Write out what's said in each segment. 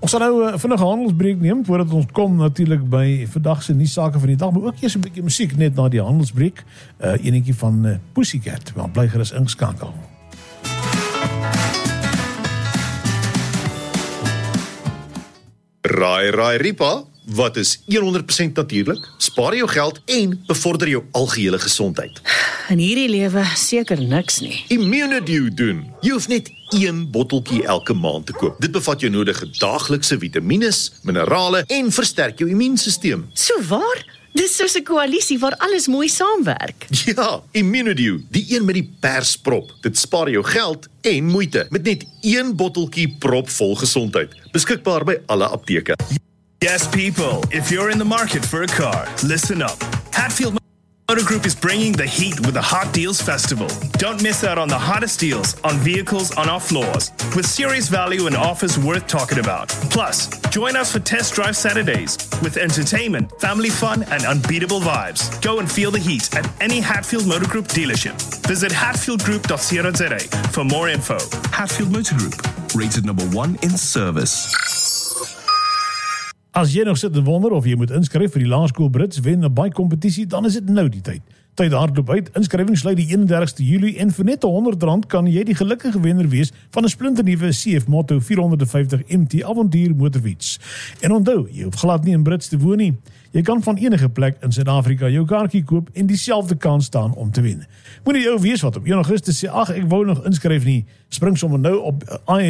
Ons gaan nou vinnig 'n handelsbreek neem, voordat ons kom natuurlik by vandag se nuussake van die dag, maar ook eers 'n bietjie musiek net na die handelsbreek. Enetjie van Pussycat, maar bly gerus ingeskakel. Raai Ripa, wat is 100% natuurlik, spaar jou geld en bevorder jou algehele gesondheid. In hierdie lewe seker niks nie. Immunedew doen. Jy hoef net 1 botteltjie elke maand te koop. Dit bevat jou nodige daaglikse vitamines, minerale en versterk jou immuunstelsel. So waar? Dis soos 'n koalisie waar alles mooi saamwerk. Ja, Immunedew, die een met die persprop. Dit spaar jou geld en moeite met net 1 botteltjie propvol gesondheid. Beskikbaar by alle apteke. Yes, people, if you're in the market for a car, listen up. Hatfield Motor Group is bringing the heat with the Hot Deals Festival. Don't miss out on the hottest deals on vehicles on our floors, with serious value and offers worth talking about. Plus, join us for Test Drive Saturdays, with entertainment, family fun, and unbeatable vibes. Go and feel the heat at any Hatfield Motor Group dealership. Visit hatfieldgroup.co.za for more info. Hatfield Motor Group, rated number 1 in service. As jy nog sit en wonder of jy moet inskryf vir die Laerskool Brits wen 'n baie kompetisie, dan is dit nou die tyd. Tyd hardloop uit. Inskrywing sluit die 31ste Julie en vir net R100 kan jy die gelukkige wenner wees van 'n splinternuwe CF Moto 450 MT avontuur motorfiets. En onthou, jy hoef glad nie in Brits te woon nie. Jy kan van enige plek in Suid-Afrika jou kaartjie koop en dieselfde kans staan om te wen. Moenie jou wees wat op 1 Augustus sê, ag, ek wou nog inskryf nie. Spring sommer nou op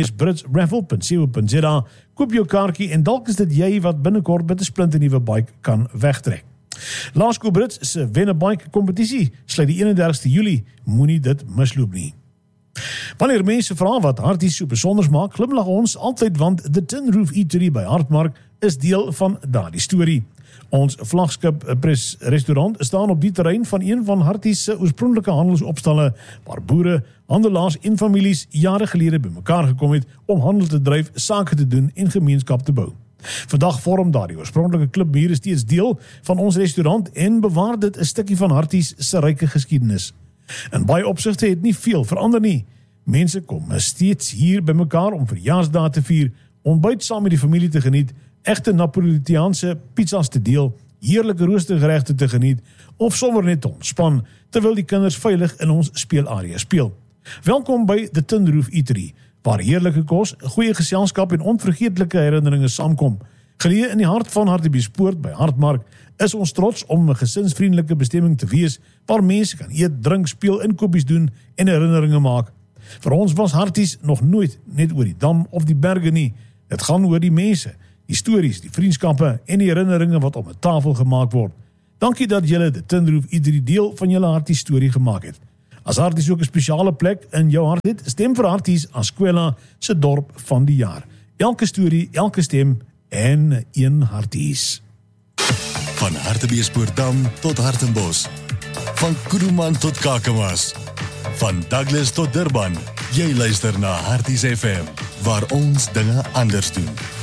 isbritsraffle.co.za, koop jou kaartjie en dalk is dit jy wat binnekort met 'n splinternuwe bike kan wegtrek. Laerskool Brits se wen 'n bike kompetisie sluit die 31ste Julie. Moenie dit misloop nie. Wanneer mense vra wat Harties so besonders maak, glimlag ons altyd, want The Tin Roof Eatery by Hartmark is deel van daardie storie. Ons vlaggenskap restaurant staan op die terrein van een van Harties se oorspronklike handelsopstalle, waar boere, handelaars en families jare gelede bymekaar gekom het om handel te dryf, sake te doen en gemeenskap te bou. Vandag vorm daardie oorspronklike klipmure steeds deel van ons restaurant en bewaar dit 'n stukkie van Harties se ryke geskiedenis. In baie opsigte het nie veel verander nie. Mense kom steeds hier bymekaar om verjaarsdae te vier, ontbyt saam met die familie te geniet, egte Napolitaanse pizzas te deel, heerlike roostergeregte te geniet of sommer net te ontspan terwyl die kinders veilig in ons speelarea speel. Welkom by The Tin Roof Eatery, waar heerlike kos, goeie geselskap en onvergeetlike herinneringe saamkom. Geleë in die hart van Hartbeespoort by Hartmark is ons trots om 'n gesinsvriendelike bestemming te wees waar mense kan eet, drink, speel, inkopies doen en herinneringe maak. Vir ons was Harties nog nooit net oor die dam of die berge nie. Dit gaan oor die mense, die stories, die vriendskappe en die herinneringe wat op 'n tafel gemaak word. Dankie dat julle The Tin Roof Eatery deel van julle Harties storie gemaak het. As Harties ook 'n spesiale plek in jou hart het, stem vir Harties as Escuela se dorp van die jaar. Elke storie, elke stem en een Harties. Van Hartbeespoortdam tot Hartenbos. Van Kuruman tot Kakamas. Van Douglas tot Durban. Jy luister na Harties FM, waar ons dinge anders doen.